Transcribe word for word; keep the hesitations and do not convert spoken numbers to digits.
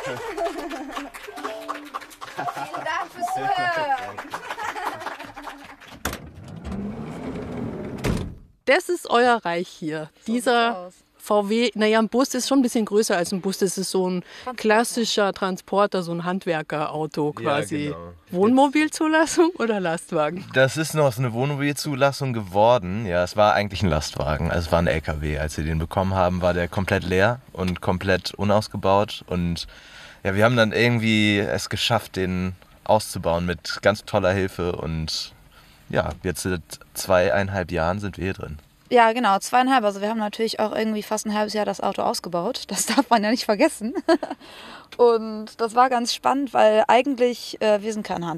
Vielen Dank fürs Zuhören. Das ist euer Reich hier. So Dieser V W, naja, ein Bus ist schon ein bisschen größer als ein Bus. Das ist so ein klassischer Transporter, so ein Handwerkerauto quasi. Ja, genau. Wohnmobilzulassung oder Lastwagen? Das ist noch so eine Wohnmobilzulassung geworden. Ja, es war eigentlich ein Lastwagen, also es war ein L K W. Als wir den bekommen haben, war der komplett leer und komplett unausgebaut. Und ja, wir haben dann irgendwie es geschafft, den auszubauen mit ganz toller Hilfe. Und ja, jetzt seit zweieinhalb Jahren sind wir hier drin. Ja, genau, zweieinhalb. Also wir haben natürlich auch irgendwie fast ein halbes Jahr das Auto ausgebaut. Das darf man ja nicht vergessen. Und das war ganz spannend, weil eigentlich, äh, wir sind keine